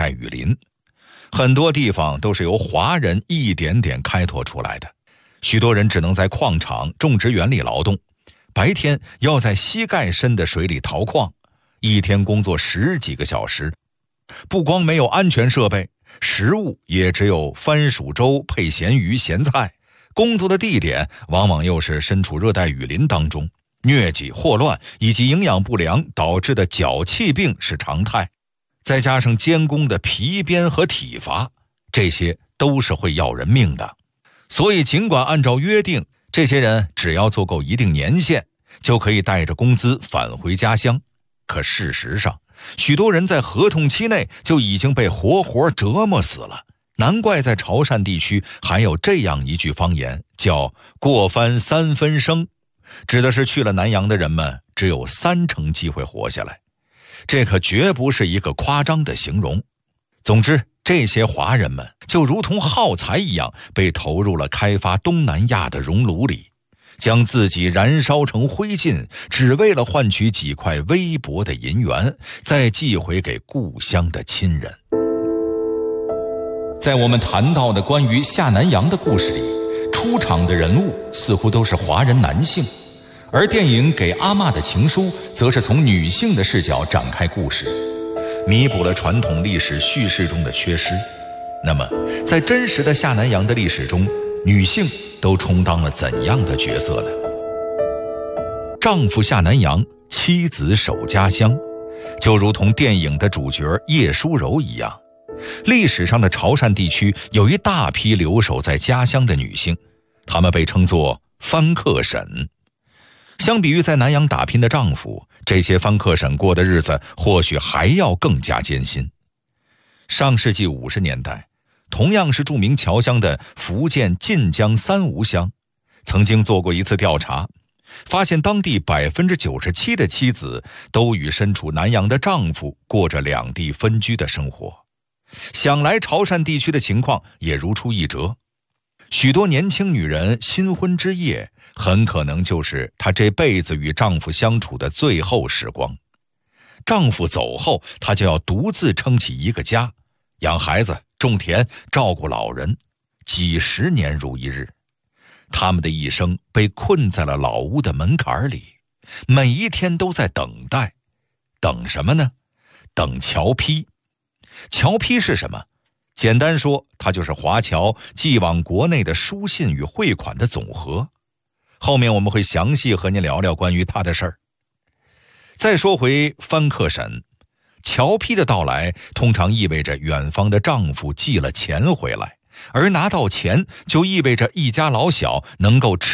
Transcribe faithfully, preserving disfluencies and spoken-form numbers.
带雨林。很多地方都是由华人一点点开拓出来的，许多人只能在矿场、种植园里劳动，白天要在膝盖深的水里淘矿，一天工作十几个小时。不光没有安全设备，食物也只有番薯粥配咸鱼咸菜，工作的地点往往又是身处热带雨林当中，疟疾、霍乱以及营养不良导致的脚气病是常态，再加上监工的皮鞭和体罚，这些都是会要人命的。所以尽管按照约定，这些人只要做够一定年限，就可以带着工资返回家乡，可事实上许多人在合同期内就已经被活活折磨死了。难怪在潮汕地区还有这样一句方言，叫过番三分生，指的是去了南洋的人们只有三成机会活下来。这可绝不是一个夸张的形容。总之，这些华人们就如同耗材一样，被投入了开发东南亚的熔炉里，将自己燃烧成灰烬，只为了换取几块微薄的银元，再寄回给故乡的亲人。在我们谈到的关于下南洋的故事里，出场的人物似乎都是华人男性，而电影《给阿嬷的情书》则是从女性的视角展开故事，弥补了传统历史叙事中的缺失。那么在真实的下南洋的历史中，女性都充当了怎样的角色呢？丈夫下南洋，妻子守家乡，就如同电影的主角叶淑柔一样，历史上的潮汕地区有一大批留守在家乡的女性，她们被称作番客婶。相比于在南洋打拼的丈夫，这些番客婶过的日子或许还要更加艰辛。上世纪五十年代，同样是著名侨乡的福建晋江三吴乡，曾经做过一次调查，发现当地 百分之九十七 的妻子都与身处南洋的丈夫过着两地分居的生活。想来潮汕地区的情况也如出一辙，许多年轻女人新婚之夜很可能就是她这辈子与丈夫相处的最后时光。丈夫走后，她就要独自撑起一个家，养孩子、种田、照顾老人，几十年如一日。他们的一生被困在了老屋的门槛里，每一天都在等待。等什么呢？等侨批。侨批是什么？简单说，它就是华侨寄往国内的书信与汇款的总和。后面我们会详细和您聊聊关于它的事儿。再说回番客婶，侨批的到来通常意味着远方的丈夫寄了钱回来，而拿到钱就意味着一家老小能够吃